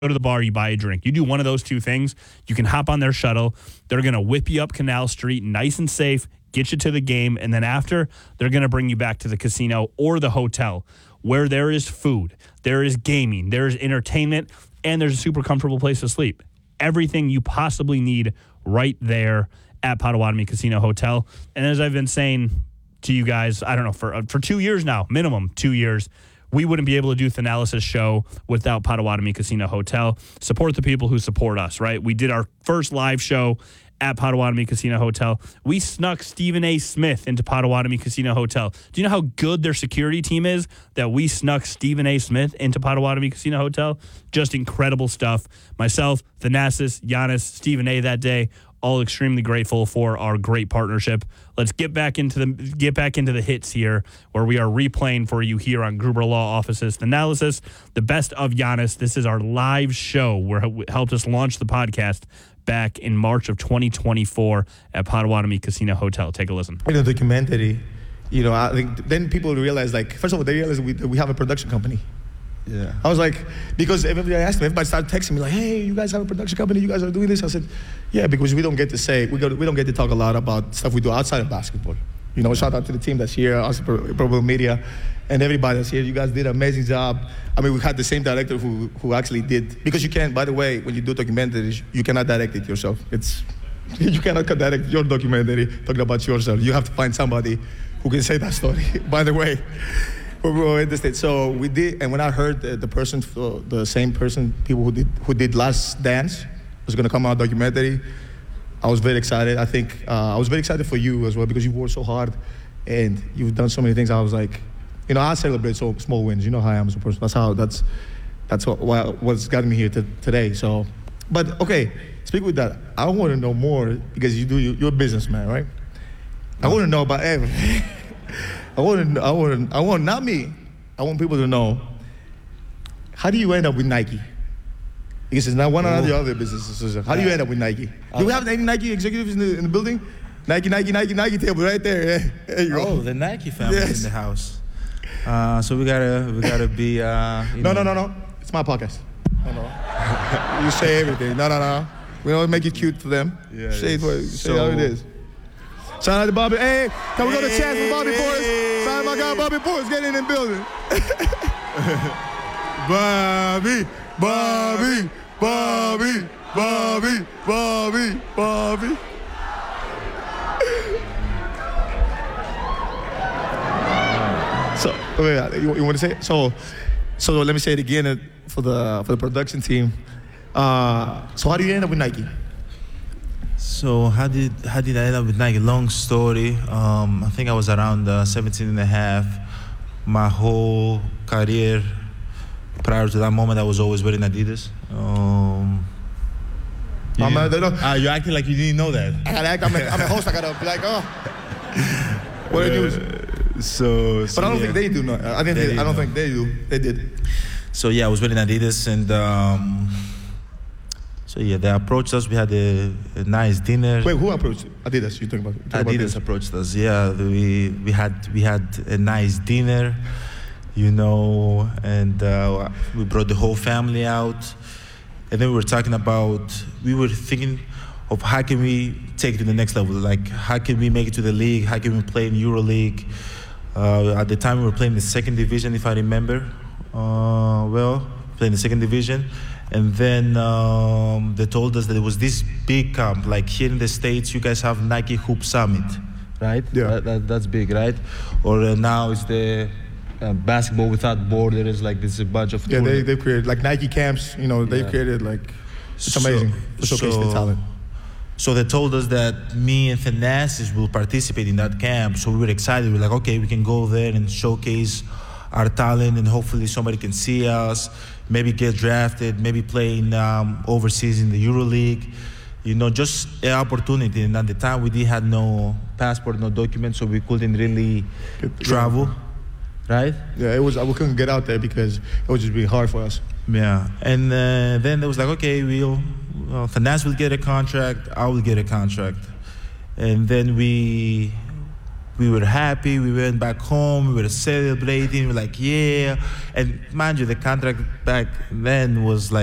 go to the bar, you buy a drink. You do one of those two things, you can hop on their shuttle. They're going to whip you up Canal Street nice and safe, get you to the game, and then after, they're going to bring you back to the casino or the hotel where there is food, there is gaming, there is entertainment, and there's a super comfortable place to sleep. Everything you possibly need right there at Potawatomi Casino Hotel. And as I've been saying to you guys, I don't know, for 2 years now, minimum 2 years, we wouldn't be able to do the Thanalysis show without Potawatomi Casino Hotel. Support the people who support us, right? We did our first live show at Potawatomi Casino Hotel. We snuck Stephen A. Smith into Potawatomi Casino Hotel. Do you know how good their security team is that we snuck Stephen A. Smith into Potawatomi Casino Hotel? Just incredible stuff. Myself, Thanasis, Giannis, Stephen A. that day, all extremely grateful for our great partnership. Let's get back into the hits here, where we are replaying for you here on Gruber Law Offices Thanalysis, the best of Giannis. This is our live show where it helped us launch the podcast back in March of 2024 at Potawatomi Casino Hotel. Take a listen. In the documentary, I think then people realize, like, first of all, they realize we have a production company. Yeah. I was like, because everybody started texting me like, hey, you guys have a production company, you guys are doing this. I said, yeah, because we don't get to talk a lot about stuff we do outside of basketball. Shout out to the team that's here, also Pro Media, and everybody that's here. You guys did an amazing job. I mean, we had the same director who actually did, because you can't, by the way, when you do documentaries, you cannot direct it yourself. You cannot direct your documentary talking about yourself. You have to find somebody who can say that story, by the way. We were in the States. So we did, and when I heard the same person, people who did Last Dance was going to come out documentary, I was very excited. I think I was very excited for you as well, because you worked so hard and you've done so many things. I was like, I celebrate so small wins. You know how I am as a person. That's what's gotten me here today. So, but okay, speak with that. I want to know more, because you're a businessman, right? I want to know about everything. I want people to know, how do you end up with Nike? Because it's not one of the other businesses. How do you end up with Nike? Do we have any Nike executives in the building? Nike table right there. There you go. Oh, the Nike family in the house. So we gotta be. No. It's my podcast. No. You say everything. No. We don't make it cute for them. Yeah. Say how it is. Shout out to Bobby. Hey, can we go to chance with Bobby Boys? Shout out to my guy Bobby Boys. Get in the building. Bobby. So, you want to say it? So let me say it again for the production team. So how do you end up with Nike? So how did I end up with Nike? Long story. I think I was around 17 and a half. My whole career, prior to that moment, I was always wearing Adidas. You're acting like you didn't know that. I gotta act. I'm a host. I gotta be like, oh. What are you doing? But I don't think they do. No, I don't think they do. They did. So yeah, I was wearing Adidas, and so yeah, they approached us. We had a nice dinner. Wait, who approached Adidas? You talking about? Adidas approached us. Yeah, we had a nice dinner, and we brought the whole family out, and then we were thinking of how can we take it to the next level? Like, how can we make it to the league? How can we play in EuroLeague? At the time, we were playing the second division, if I remember. Playing the second division. And then they told us that it was this big camp. Like here in the States, you guys have Nike Hoop Summit, right? Yeah. That's big, right? Or now it's the Basketball Without Borders. Like there's a bunch of they've created like Nike camps. They've created like, it's amazing to showcase the talent. So they told us that me and Thanasis will participate in that camp. So we were excited. We were like, okay, we can go there and showcase our talent, and hopefully somebody can see us, maybe get drafted, maybe play in overseas in the EuroLeague. Just an opportunity. And at the time, we had no passport, no documents, so we couldn't really travel, right? Yeah, we couldn't get out there because it would just be hard for us. Yeah, and then it was like, okay, Thanasis will get a contract, I will get a contract. And then we were happy, we went back home, we were celebrating, we were like, yeah. And mind you, the contract back then was like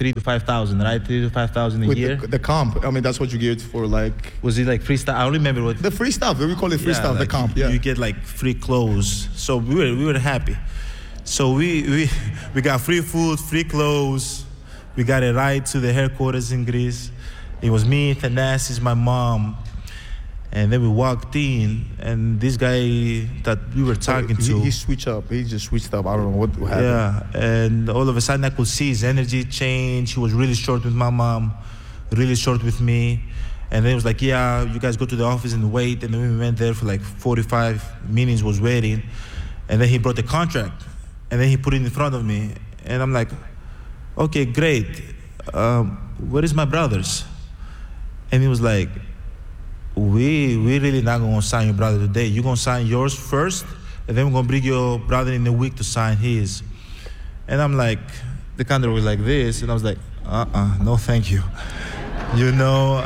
3 to 5,000, right? 3 to 5,000 a With year. the comp, I mean, that's what you get for like Was it like free stuff? I don't remember what. the free stuff. We call it free stuff. like The comp. Yeah. You get like free clothes. So we were happy. So we got free food, free clothes. We got a ride to the headquarters in Greece. It was me, Thanasis, my mom. And then we walked in, and this guy that we were talking to. He switched up. He just switched up. I don't know what happened. Yeah, and all of a sudden I could see his energy change. He was really short with my mom, really short with me. And then he was like, yeah, you guys go to the office and wait. And then we went there for like 45 minutes, was waiting. And then he brought the contract. And then he put it in front of me. And I'm like, okay, great. Where is my brothers? And he was like, we really not gonna sign your brother today. You're gonna sign yours first, and then we're gonna bring your brother in a week to sign his. And I'm like, the contract was like this, and I was like, no thank you. You know,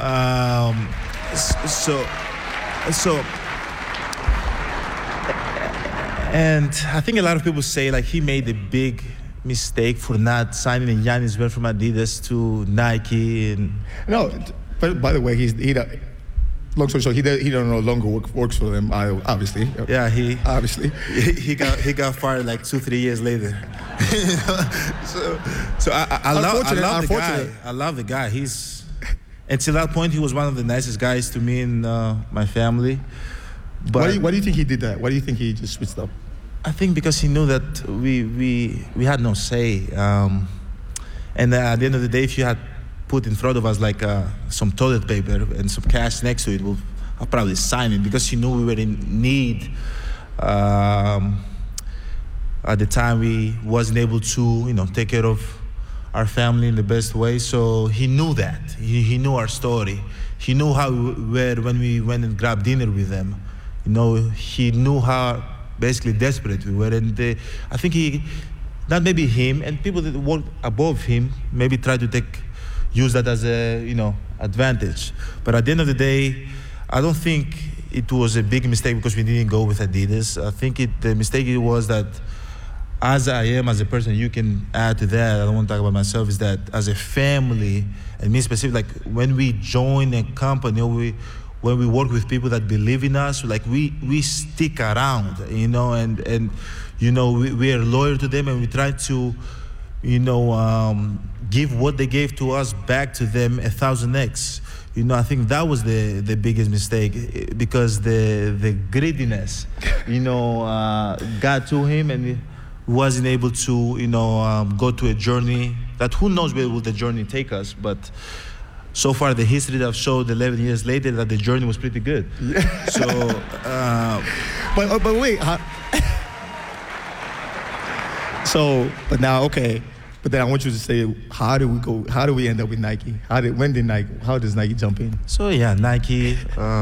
and I think a lot of people say like he made a big mistake for not signing Giannis went from Adidas to Nike. And No, but by the way, long story short, he no longer works for them. Obviously. yeah, Obviously. he got fired like 2-3 years later. so I love the guy. I love the guy. He's until that point he was one of the nicest guys to me and my family. But Why do you think he did that? Why do you think he just switched up? I think because he knew that we had no say. And at the end of the day, if you had put in front of us like some toilet paper and some cash next to it, I'll probably sign it because he knew we were in need. At the time, we wasn't able to, take care of our family in the best way. So he knew that. He knew our story. He knew how we were when we went and grabbed dinner with them. He knew how basically desperate we were. And I think not maybe him, and people that work above him maybe try to use that as a advantage. But at the end of the day, I don't think it was a big mistake because we didn't go with Adidas. I think the mistake it was that as I am as a person, you can add to that, I don't want to talk about myself, is that as a family, and me specific, like when we join a company, when we work with people that believe in us, like we stick around, and we are loyal to them, and we try to give what they gave to us back to them 1,000x. I think that was the biggest mistake because the greediness, got to him, and he wasn't able to, go to a journey that who knows where will the journey take us. But so far, the history that I've showed 11 years later that the journey was pretty good. Yeah. So, but wait. But now, okay. But then I want you to say, how do we end up with Nike? How does Nike jump in? So yeah, Nike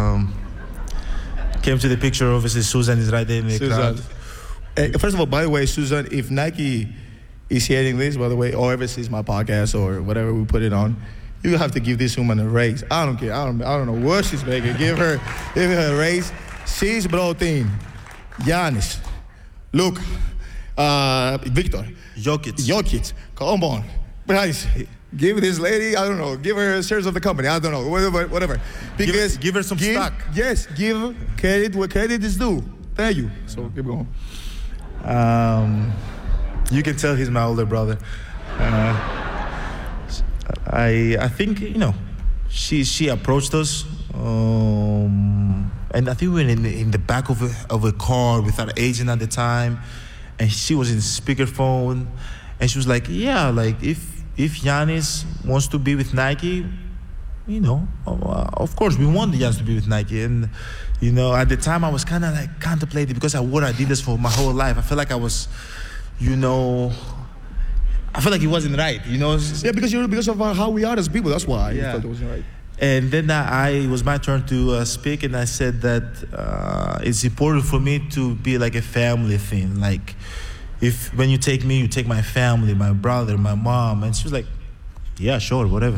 came to the picture. Obviously, Susan is right there in the crowd. First of all, by the way, Susan, if Nike is hearing this, by the way, or ever sees my podcast or whatever we put it on, you have to give this woman a raise. I don't care. I don't know what she's making. Give her a raise. She's brought in Giannis, Luka, Victor, Jokic. Come on, guys. Give this lady, I don't know, give her shares of the company. I don't know, whatever. Because give her some stock. Yes, give credit where credit is due. Thank you. So keep going. You can tell he's my older brother. I think she approached us, and I think we were in the back of a car with our agent at the time, and she was in speakerphone, and she was like, "Yeah, like if Giannis wants to be with Nike, of course we want Giannis to be with Nike." And at the time I was kind of like contemplating because I wore Adidas for my whole life. I felt like I was, I feel like it wasn't right, Yeah, because of how we are as people. That's why I thought it wasn't right. And then it was my turn to speak, and I said that it's important for me to be like a family thing. Like, when you take me, you take my family, my brother, my mom. And she was like, yeah, sure, whatever.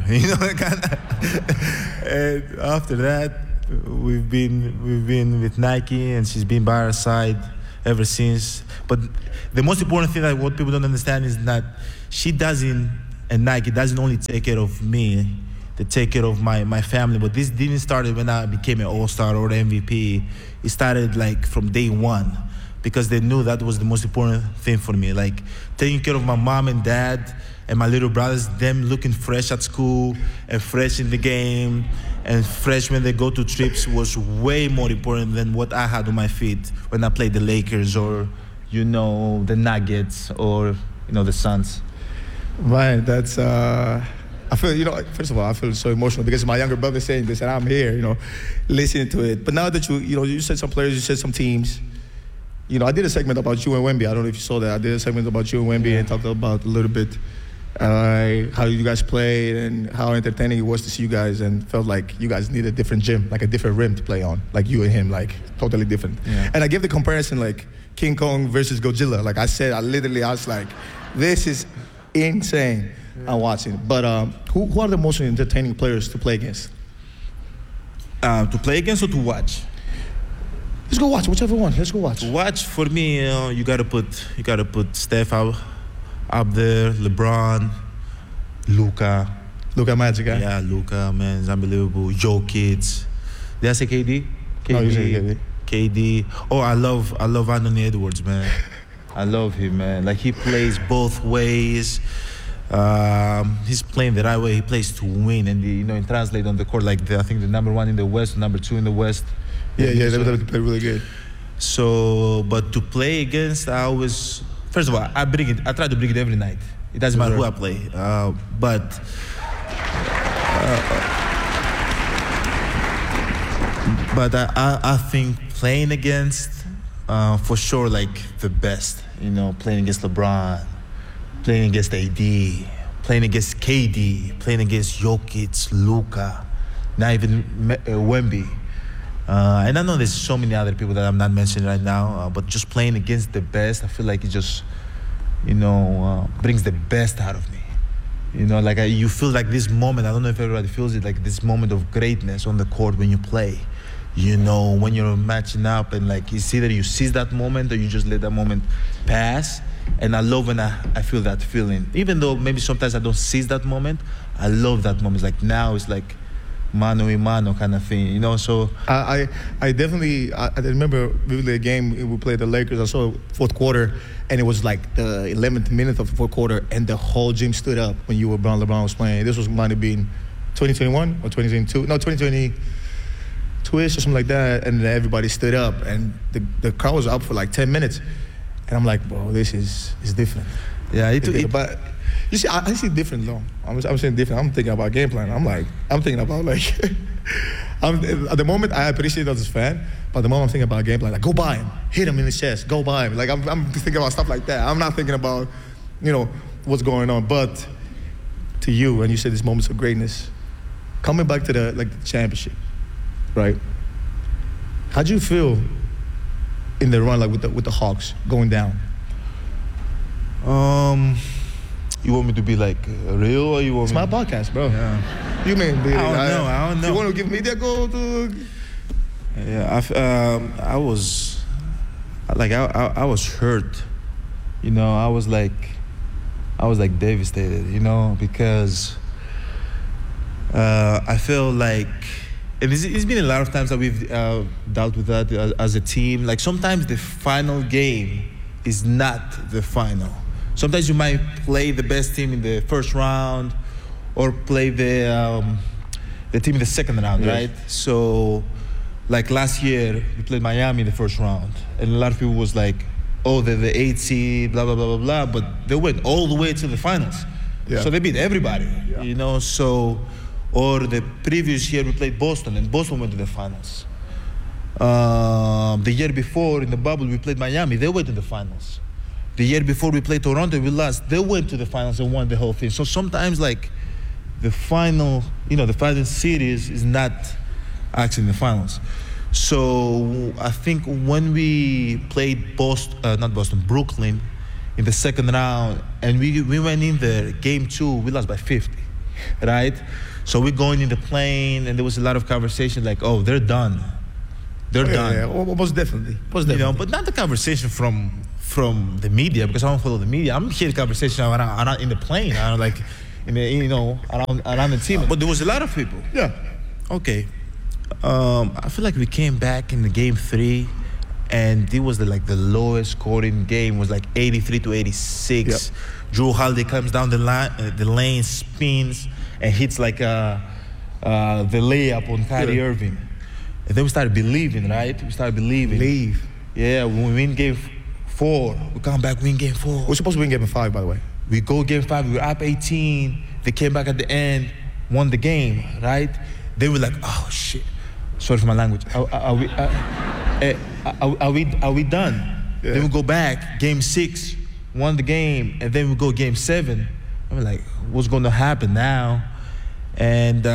And after that, we've been with Nike, and she's been by our side ever since. But the most important thing that what people don't understand is that she doesn't and Nike doesn't only take care of me, they take care of my family. But this didn't start when I became an All-Star or MVP. It started like from day one, because they knew that was the most important thing for me. Like taking care of my mom and dad and my little brothers, them looking fresh at school and fresh in the game and fresh when they go to trips was way more important than what I had on my feet when I played the Lakers or, the Nuggets or, the Suns. Right, that's, I feel, first of all, I feel so emotional because my younger brother saying this and I'm here, listening to it. But now that you said some players, you said some teams, I did a segment about you and Wemby. I don't know if you saw that. I did a segment about you and Wemby and talked about a little bit how you guys played and how entertaining it was to see you guys, and felt like you guys need a different gym, like a different rim to play on, like you and him, like totally different. Yeah. And I gave the comparison like King Kong versus Godzilla. Like I was like, this is insane. Yeah. I'm watching. But who are the most entertaining players to play against? To play against or to watch? Let's go watch, whichever one. Let's go watch. To watch, for me, you gotta put Steph up there, LeBron, Luka. Luka Magic, eh? Yeah, Luka, man, it's unbelievable. Jokic. Did I say KD? No, you said KD. Oh, I love Anthony Edwards, man. I love him, man. Like he plays both ways. He's playing the right way. He plays to win, and he translate on the court like I think the number 1 in the West, number 2 in the West. Yeah, they play really good. So, but to play against, first of all, I try to bring it every night. It doesn't matter who I play. But I think playing against, for sure, like the best. Playing against LeBron, playing against AD, playing against KD, playing against Jokic, Luka, not even Wemby. And I know there's so many other people that I'm not mentioning right now, but just playing against the best, I feel like it just, brings the best out of me. You feel like this moment, I don't know if everybody feels it, like this moment of greatness on the court when you play. When you're matching up and like it's either you seize that moment or you just let that moment pass. And I love when I feel that feeling. Even though maybe sometimes I don't seize that moment, I love that moment. It's like now it's like mano a mano kind of thing, so I definitely I remember vividly a game we played the Lakers. I saw fourth quarter and it was like the 11th minute of the fourth quarter and the whole gym stood up when LeBron was playing. This might have been 2021 or 2022, no, 2022ish or something like that, and everybody stood up and the crowd was up for like 10 minutes and I'm like, bro, this is different. Yeah, but you see, I see different though. I'm saying different. I'm thinking about game plan. I'm thinking about like, at the moment I appreciate it as a fan, but at the moment I'm thinking about game plan. Like go by him, hit him in his chest, go by him. Like I'm thinking about stuff like that. I'm not thinking about, what's going on. But to you, and you said these moments of greatness, coming back to the championship, right? How'd you feel in the run, like with the Hawks going down? You want me to be like real, or you want? It's my podcast, bro. Yeah. You mean? I don't know. You want to give me that goal to? Yeah, I was hurt. I was like devastated. Because I feel like, and it's been a lot of times that we've dealt with that as a team. Like sometimes the final game is not the final. Sometimes you might play the best team in the first round or play the team in the second round, yes. Right? So, like last year, we played Miami in the first round. And a lot of people was like, oh, they're the 8th seed, blah, blah, blah, blah, blah. But they went all the way to the finals. Yeah. So they beat everybody, So, or the previous year, we played Boston, and Boston went to the finals. The year before, in the bubble, we played Miami. They went to the finals. The year before we played Toronto, we lost. They went to the finals and won the whole thing. So sometimes, like, the final series is not actually in the finals. So I think when we played Brooklyn in the second round, and we went in there, game 2, we lost by 50, right? So we're going in the plane, and there was a lot of conversation like, oh, they're done. They're done. Yeah, most definitely. But not the conversation from the media, because I don't follow the media. I'm hearing conversation around in the plane, around the team. But there was a lot of people. Yeah. Okay. I feel like we came back in the game 3, and it was the lowest scoring game. It was like 83-86. Yep. Drew Holiday comes down the lane, spins, and hits the layup on Kyrie Irving. And then we started believing, right? Yeah, when we win game 4, we come back, win game 4. We're supposed to win game 5, by the way. We go game 5, we were up 18. They came back at the end, won the game, right? They were like, oh shit. Sorry for my language. Are we done? Yeah. Then we go back, game 6, won the game, and then we go game 7. I'm like, what's going to happen now? And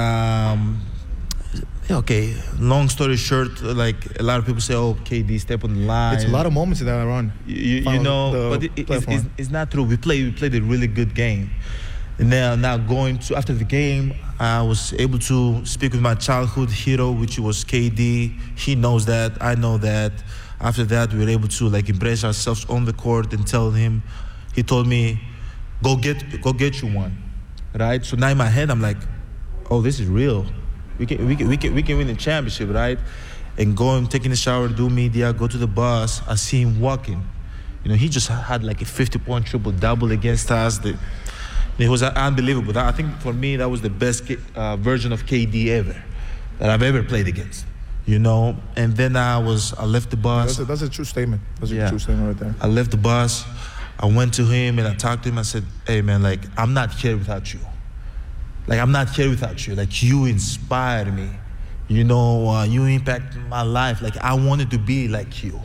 okay, long story short, like a lot of people say, oh, KD step on the line. It's a lot of moments in that run. But it's not true. We played a really good game. And now going to, after the game, I was able to speak with my childhood hero, which was KD. He knows that, I know that. After that, we were able to embrace ourselves on the court and tell him, he told me, go get you one, right? So now in my head, I'm like, oh, this is real. We can win the championship, right? And taking a shower, do media, go to the bus. I see him walking. He just had a 50-point triple-double against us. It was unbelievable. I think for me, that was the best version of KD ever that I've ever played against. And then I left the bus. That's a true statement. That's a true statement right there. I left the bus. I went to him and I talked to him. I said, hey, man, I'm not here without you. I'm not here without you. You inspired me. You impacted my life. I wanted to be like you.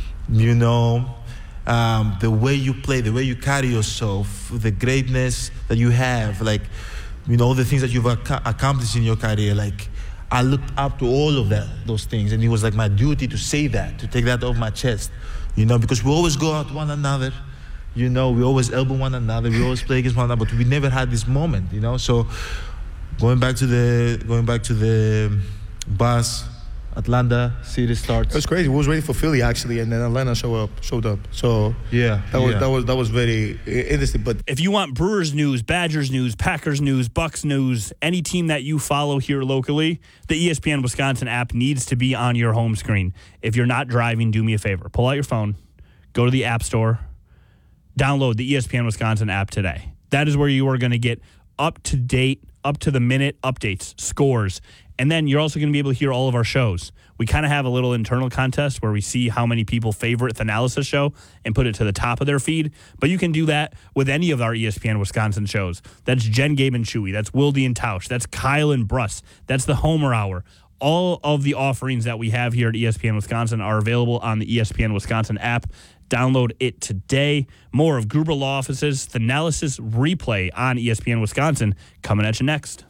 The way you play, the way you carry yourself, the greatness that you have, all the things that you've accomplished in your career, I looked up to all of those things, and it was my duty to say that, to take that off my chest, because we always go out one another, we always elbow one another, we always play against one another, but we never had this moment, so going back to the bus, Atlanta City starts. It was crazy. We was ready for Philly actually, and then Atlanta showed up. So that was very interesting. But if you want Brewers news, Badgers news, Packers news, Bucks news, any team that you follow here locally, the ESPN Wisconsin app needs to be on your home screen. If you're not driving, do me a favor. Pull out your phone, go to the App Store, download the ESPN Wisconsin app today. That is where you are going to get up-to-date, up-to-the-minute updates, scores. And then you're also going to be able to hear all of our shows. We kind of have a little internal contest where we see how many people favorite the Analysis Show and put it to the top of their feed. But you can do that with any of our ESPN Wisconsin shows. That's Jen, Gabe, and Chewy. That's Wildy and Tausch. That's Kyle and Bruss. That's the Homer Hour. All of the offerings that we have here at ESPN Wisconsin are available on the ESPN Wisconsin app. Download it today. More of Gruber Law Offices, the Analysis replay on ESPN Wisconsin coming at you next.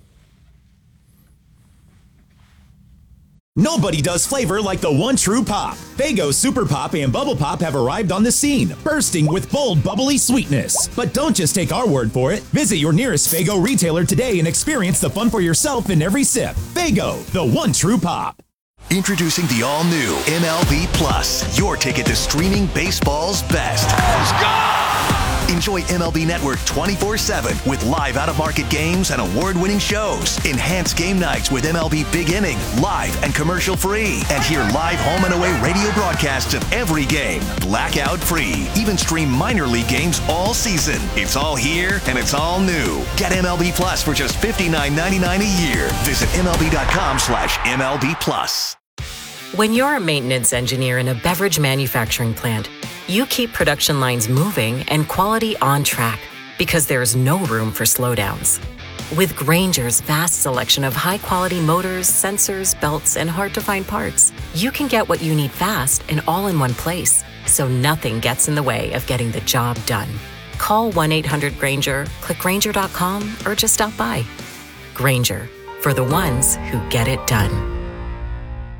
Nobody does flavor like the one true pop. Faygo Super Pop and Bubble Pop have arrived on the scene, bursting with bold, bubbly sweetness. But don't just take our word for it. Visit your nearest Faygo retailer today and experience the fun for yourself in every sip. Faygo, the one true pop. Introducing the all-new MLB Plus, your ticket to streaming baseball's best. Let's go! Enjoy MLB Network 24/7 with live out-of-market games and award-winning shows. Enhance game nights with MLB Big Inning, live and commercial-free. And hear live home and away radio broadcasts of every game, blackout-free. Even stream minor league games all season. It's all here and it's all new. Get MLB Plus for just $59.99 a year. Visit MLB.com/MLB Plus. When you're a maintenance engineer in a beverage manufacturing plant, you keep production lines moving and quality on track because there's no room for slowdowns. With Grainger's vast selection of high-quality motors, sensors, belts, and hard-to-find parts, you can get what you need fast and all in one place, so nothing gets in the way of getting the job done. Call 1-800-GRAINGER, click Grainger.com, or just stop by. Grainger, for the ones who get it done.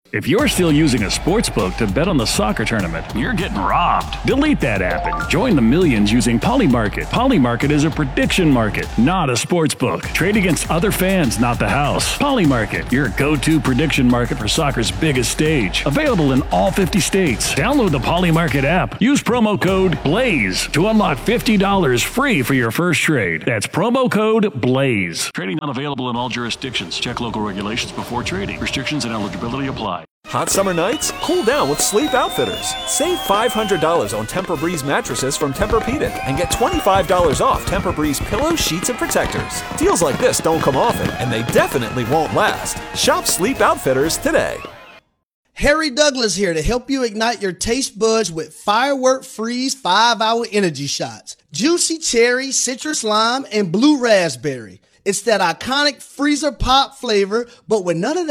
If you're still using a sportsbook to bet on the soccer tournament, you're getting robbed. Delete that app and join the millions using Polymarket. Polymarket is a prediction market, not a sportsbook. Trade against other fans, not the house. Polymarket, your go-to prediction market for soccer's biggest stage. Available in all 50 states. Download the Polymarket app. Use promo code BLAZE to unlock $50 free for your first trade. That's promo code BLAZE. Trading not available in all jurisdictions. Check local regulations before trading. Restrictions and eligibility apply. Hot summer nights? Cool down with Sleep Outfitters. Save $500 on Tempur-Breeze mattresses from Tempur-Pedic and get $25 off Tempur-Breeze pillows, sheets, and protectors. Deals like this don't come often, and they definitely won't last. Shop Sleep Outfitters today. Harry Douglas here to help you ignite your taste buds with Firework Freeze 5-hour energy shots. Juicy cherry, citrus lime, and blue raspberry. It's that iconic freezer pop flavor, but with none of that